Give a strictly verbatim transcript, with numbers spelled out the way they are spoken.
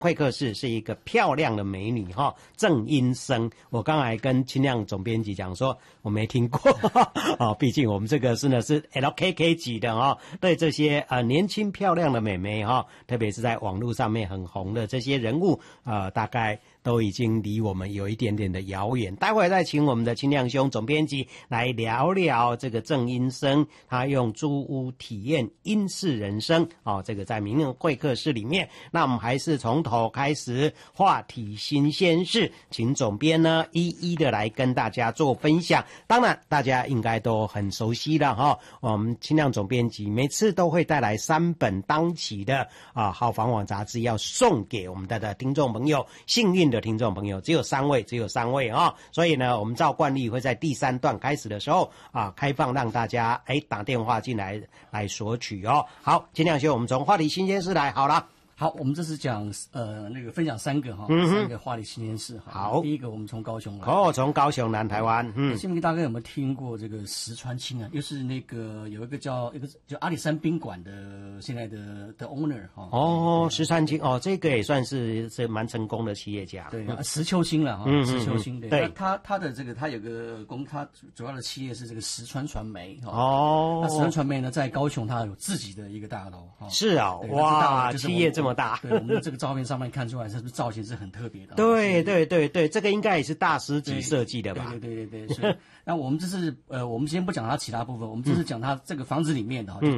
会客室是一个漂亮的美女哈，郑音生。我刚才跟清亮总编辑讲说，我没听过哦，毕竟我们这个是呢是 L K K 级的哈，对这些呃年轻漂亮的美眉哈，特别是在网络上面很红的这些人物，呃，大概都已经离我们有一点点的遥远。待会再请我们的清亮兄总编辑来聊聊这个郑音生，他用租屋体验英式人生哦，这个在名人会客室里面。那我们还是从头开始，话题新鲜事，请总编呢一一的来跟大家做分享。当然大家应该都很熟悉了哈，我们清亮总编辑每次都会带来三本当期的啊好房网杂志，要送给我们的的听众朋友，幸运的听众朋友只有三位，只有三位啊，所以呢我们照惯例会在第三段开始的时候啊开放让大家哎打电话进来来索取哦。好，清亮兄，我们从话题新鲜事来好了。 好，我们这次讲呃那个分享三个哈， 嗯、 三个话题新鲜事。 好， 第一个我们从高雄来。 哦，从高雄南台湾。嗯， 新民大概有没有听过这个石川清啊？又是那个有一个叫一个叫阿里山宾馆的现在的的 owner 哈。 哦，石川清哦，这个也算是是蛮成功的企业家。 对，嗯、石秋清了哈，嗯、石秋清对。 对， 他他的这个他有个公，他主要的企业是这个石川传媒哈。 哦， 那石川传媒呢，在高雄它有自己的一个大楼。 是啊，哇，企业这么大。 对，我们的这个照片上面看出来，是不是造型是很特别的？ 对对对对，这个应该也是大师级设计的吧？ 对对对对对。所以，那我们这是呃，我们先不讲它其他部分，我们这是讲它这个房子里面的哈，就